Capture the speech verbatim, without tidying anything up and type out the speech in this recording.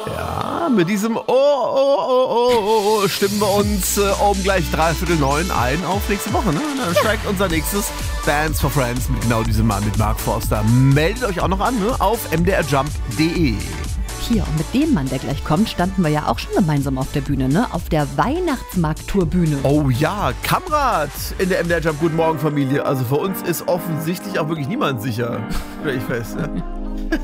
Ja, mit diesem Oh, oh, oh, oh, oh, oh stimmen wir uns äh, um gleich dreiviertel neun ein auf nächste Woche. Ne? Dann steigt unser nächstes Dance for Friends mit genau diesem Mann, mit Mark Forster. Meldet euch auch noch an, ne? Auf m d r jump punkt d e. Hier, und mit dem Mann, der gleich kommt, standen wir ja auch schon gemeinsam auf der Bühne, ne? Auf der Weihnachtsmarkt-Tourbühne. Oh ja, Kamrat in der M D R Jump Guten Morgen Familie. Also für uns ist offensichtlich auch wirklich niemand sicher. Stell ich fest, ne?